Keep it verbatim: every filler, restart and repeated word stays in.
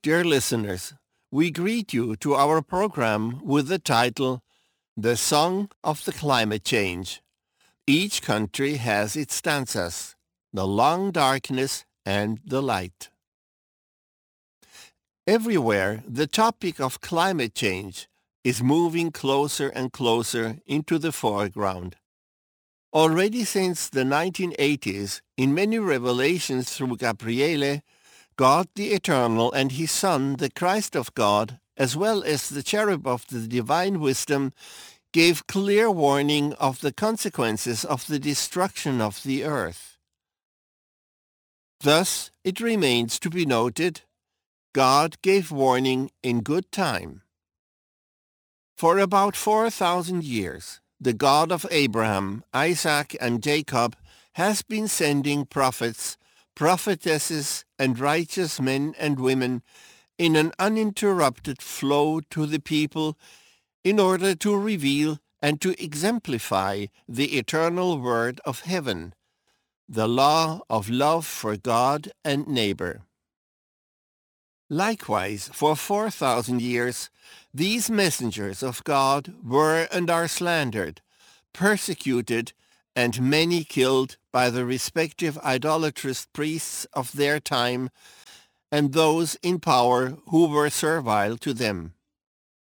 Dear listeners, we greet you to our program with the title, The Song of the Climate Change. Each country has its stanzas, the long darkness and the light. Everywhere, the topic of climate change is moving closer and closer into the foreground. Already since the nineteen eighties, in many revelations through Gabriele, God the Eternal and His Son, the Christ of God, as well as the cherub of the divine wisdom, gave clear warning of the consequences of the destruction of the earth. Thus, it remains to be noted, God gave warning in good time. For about four thousand years, the God of Abraham, Isaac, and Jacob has been sending prophets, prophetesses, and righteous men and women in an uninterrupted flow to the people in order to reveal and to exemplify the eternal word of heaven, the law of love for God and neighbor. Likewise, for four thousand years, these messengers of God were and are slandered, persecuted, and many killed by the respective idolatrous priests of their time and those in power who were servile to them.